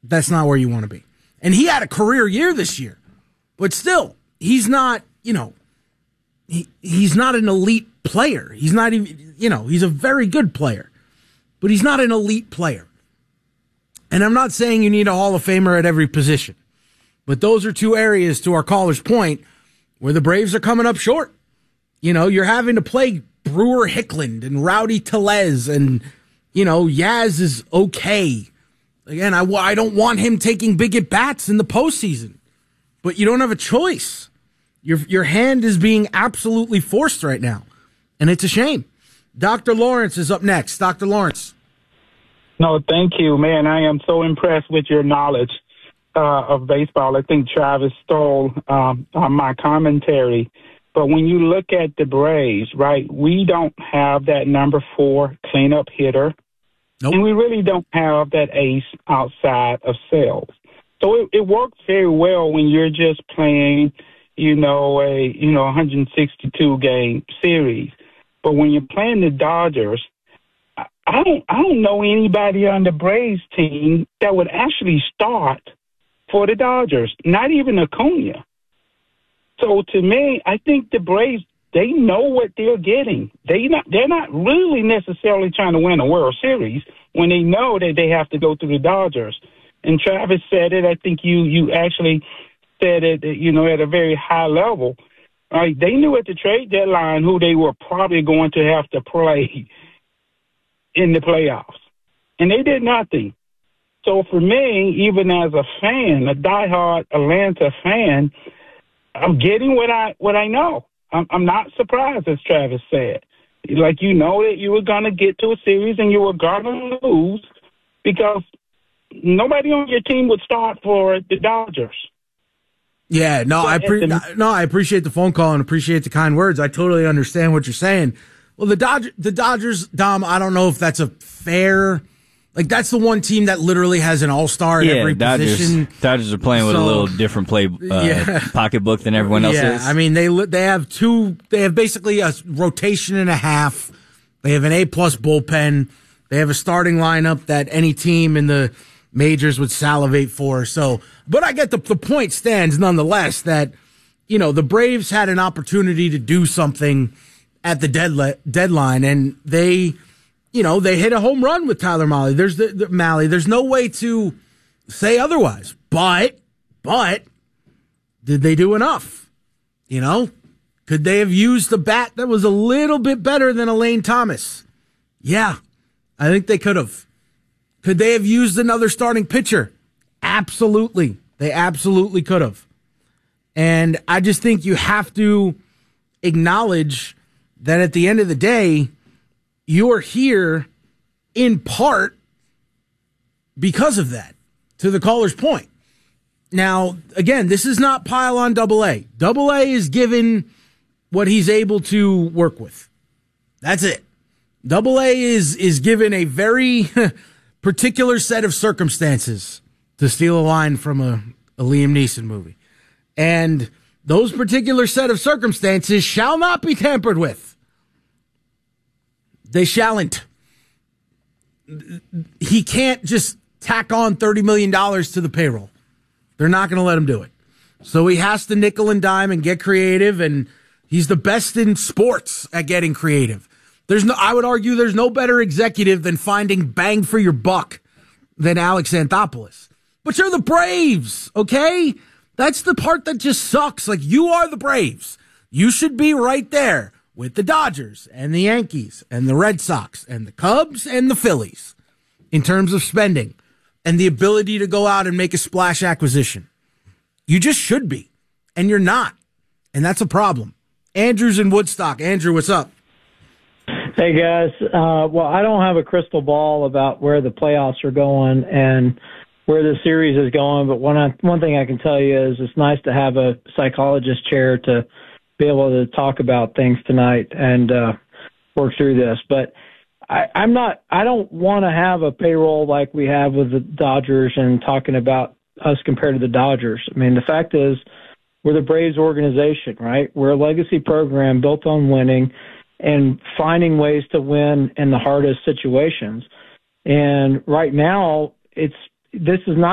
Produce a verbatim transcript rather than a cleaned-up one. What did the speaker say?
that's not where you want to be. And he had a career year this year, but still, he's not, you know, he, he's not an elite player. He's not even, you know, he's a very good player, but he's not an elite player. And I'm not saying you need a Hall of Famer at every position, but those are two areas, to our caller's point, where the Braves are coming up short. You know, you're having to play Brewer Hickland and Rowdy Tellez, and, you know, Yaz is okay. Again, I, I don't want him taking big at bats in the postseason, but you don't have a choice. Your your hand is being absolutely forced right now, and it's a shame. Doctor Lawrence is up next. Doctor Lawrence. No, thank you, man. I am so impressed with your knowledge uh, of baseball. I think Travis stole um, uh, my commentary. But when you look at the Braves, right, we don't have that number four cleanup hitter. Nope. And we really don't have that ace outside of Sales. So it, it works very well when you're just playing, you know, a, you know, one hundred sixty-two game series. But when you're playing the Dodgers, I don't, I don't know anybody on the Braves team that would actually start for the Dodgers, not even Acuna. So to me, I think the Braves, they know what they're getting. They not, they're not really necessarily trying to win a World Series when they know that they have to go through the Dodgers. And Travis said it. I think you you actually said it, you know, at a very high level. Right? They knew at the trade deadline who they were probably going to have to play in the playoffs, and they did nothing. So for me, even as a fan, a diehard Atlanta fan, I'm getting what I what I know. I'm, I'm not surprised, as Travis said. Like, you know that you were going to get to a series and you were going to lose because nobody on your team would start for the Dodgers. Yeah, no, I pre- no, I appreciate the phone call and appreciate the kind words. I totally understand what you're saying. Well, the Dodgers, the Dodgers, Dom, I don't know if that's a fair. Like, that's the one team that literally has an all-star in yeah, every Dodgers, position. Dodgers are playing with so, a little different play uh, yeah. pocketbook than everyone else yeah, is. I mean, they they have two. They have basically a rotation and a half. They have an A-plus bullpen. They have a starting lineup that any team in the majors would salivate for. So, but I get the the point stands nonetheless that, you know, the Braves had an opportunity to do something at the deadle- deadline, and they. You know, they hit a home run with Tyler Mahle. There's the, the Mahle. There's no way to say otherwise. But, but, did they do enough? You know, could they have used the bat that was a little bit better than Elaine Thomas? Yeah, I think they could have. Could they have used another starting pitcher? Absolutely. They absolutely could have. And I just think you have to acknowledge that at the end of the day, you're here in part because of that, to the caller's point. Now, again, this is not pile on double A. Double A is given what he's able to work with. That's it. Double A is, is given a very particular set of circumstances, to steal a line from a, a Liam Neeson movie. And those particular set of circumstances shall not be tampered with. They shalln't. He can't just tack on thirty million dollars to the payroll. They're not going to let him do it. So he has to nickel and dime and get creative, and he's the best in sports at getting creative. There's no, I would argue there's no better executive than finding bang for your buck than Alex Anthopoulos. But you're the Braves, okay? That's the part that just sucks. Like, you are the Braves. You should be right there with the Dodgers and the Yankees and the Red Sox and the Cubs and the Phillies in terms of spending and the ability to go out and make a splash acquisition. You just should be, and you're not, and that's a problem. Andrew's in Woodstock. Andrew, what's up? Hey, guys. Uh, well, I don't have a crystal ball about where the playoffs are going and where the series is going, but one, I, one thing I can tell you is it's nice to have a psychologist chair to be able to talk about things tonight and uh, work through this. But I, I'm not, I don't want to have a payroll like we have with the Dodgers and talking about us compared to the Dodgers. I mean, the fact is we're the Braves organization, right? We're a legacy program built on winning and finding ways to win in the hardest situations. And right now it's, this is not